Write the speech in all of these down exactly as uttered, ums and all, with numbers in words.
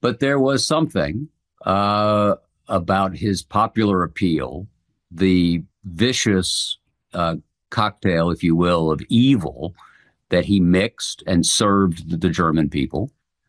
But there was something uh, about his popular appeal, the vicious uh, cocktail, if you will, of evil that he mixed and served the German people.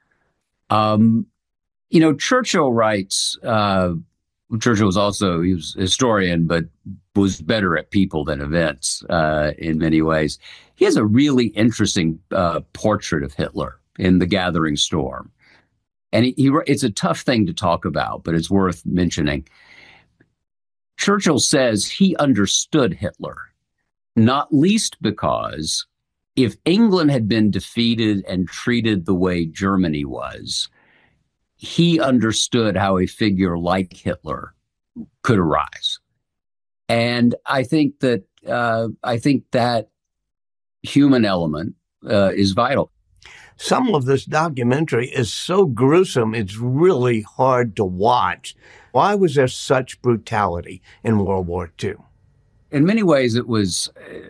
Um, you know, Churchill writes, uh, Churchill was also, he was a historian, but was better at people than events uh, in many ways. He has a really interesting uh, portrait of Hitler in The Gathering Storm. And he, he, it's a tough thing to talk about, but it's worth mentioning. Churchill says he understood Hitler, not least because if England had been defeated and treated the way Germany was, he understood how a figure like Hitler could arise. And I think that uh, I think that human element uh, is vital. Some of this documentary is so gruesome, it's really hard to watch. Why was there such brutality in World War Two? In many ways, it was,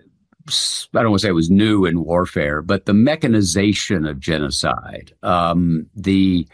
I don't want to say it was new in warfare, but the mechanization of genocide, um, the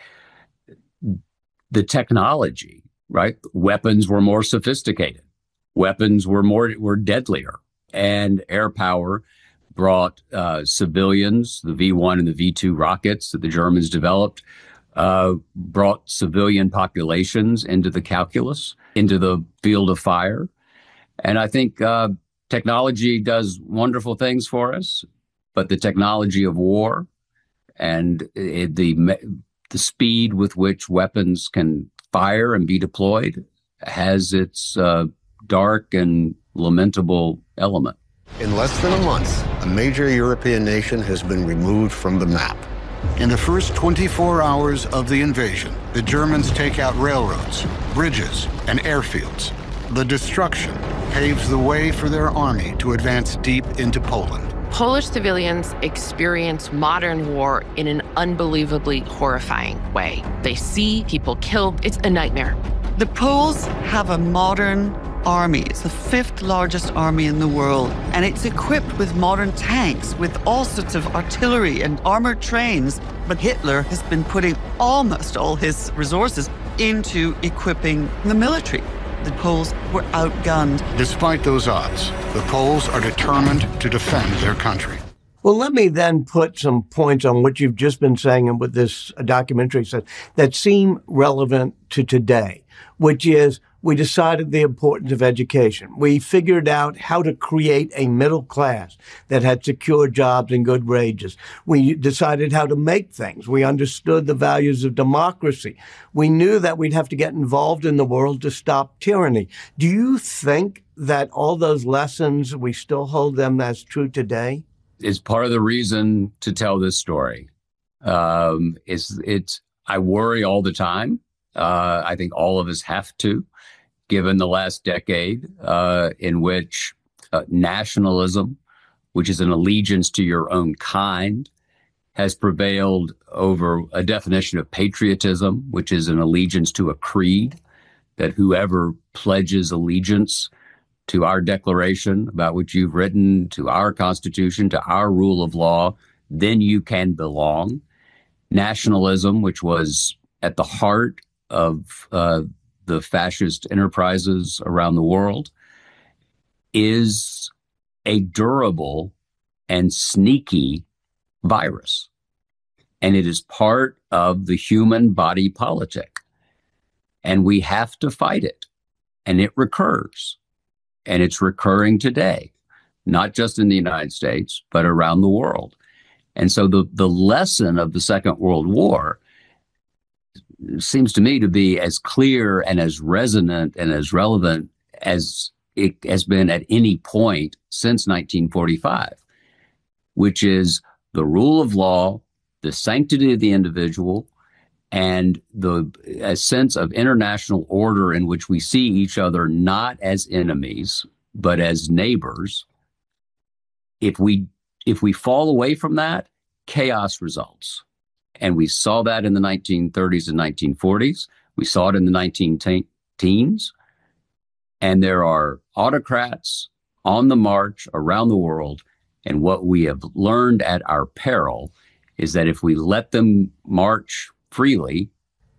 the technology, right? Weapons were more sophisticated. Weapons were more were deadlier, and air power brought uh, civilians, the V one and the V two rockets that the Germans developed, uh, brought civilian populations into the calculus, into the field of fire. And I think uh, technology does wonderful things for us, but the technology of war and it, the the speed with which weapons can fire and be deployed has its uh, dark and lamentable element. In less than a month, a major European nation has been removed from the map. In the first twenty-four hours of the invasion, the Germans take out railroads, bridges, and airfields. The destruction paves the way for their army to advance deep into Poland. Polish civilians experience modern war in an unbelievably horrifying way. They see people killed. It's a nightmare. The Poles have a modern army. It's the fifth largest army in the world, and it's equipped with modern tanks, with all sorts of artillery and armored trains. But Hitler has been putting almost all his resources into equipping the military. The Poles were outgunned. Despite those odds, the Poles are determined to defend their country. Well, let me then put some points on what you've just been saying and what this documentary says that seem relevant to today, which is we decided the importance of education. We figured out how to create a middle class that had secure jobs and good wages. We decided how to make things. We understood the values of democracy. We knew that we'd have to get involved in the world to stop tyranny. Do you think that all those lessons, we still hold them as true today? It's part of the reason to tell this story. Um, it's, it's, I worry all the time. Uh, I think all of us have to, given the last decade uh, in which uh, nationalism, which is an allegiance to your own kind, has prevailed over a definition of patriotism, which is an allegiance to a creed, that whoever pledges allegiance to our declaration about which you've written, to our Constitution, to our rule of law, then you can belong. Nationalism, which was at the heart of uh, the fascist enterprises around the world, is a durable and sneaky virus. And it is part of the human body politic. And we have to fight it. And it recurs. And it's recurring today, not just in the United States, but around the world. And so the, the lesson of the Second World War seems to me to be as clear and as resonant and as relevant as it has been at any point since nineteen forty-five, which is the rule of law, the sanctity of the individual, and the a sense of international order in which we see each other not as enemies, but as neighbors. If we if we fall away from that, chaos results. And we saw that in the nineteen thirties and nineteen forties. We saw it in the nineteen teens. And there are autocrats on the march around the world. And what we have learned at our peril is that if we let them march freely